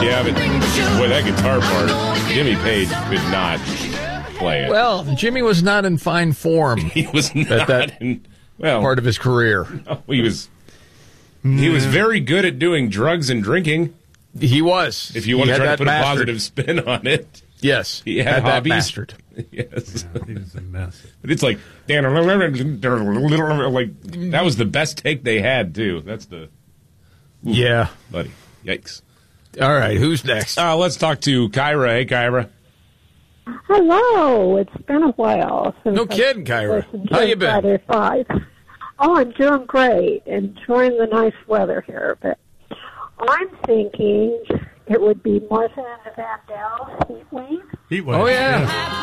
Yeah, but boy, that guitar part, Jimmy Page could not play it. Well, Jimmy was not in fine form. He was not at that part of his career. No, he was very good at doing drugs and drinking. He was. If you want to try to put a positive spin on it. Yes. He had hobbies. That bastard. Yes. Yeah, he was a mess. But it's like, that was the best take they had, too. That's the... Yeah. Buddy. Yikes. All right, who's next? Let's talk to Kyra. Hey, Kyra. Hello. It's been a while since No kidding, Kyra. How you been? Friday 5. Oh, I'm doing great. Enjoying the nice weather here. But I'm thinking it would be Martha and the Vandells, Heat Wave. Heat Wave. Oh, yeah.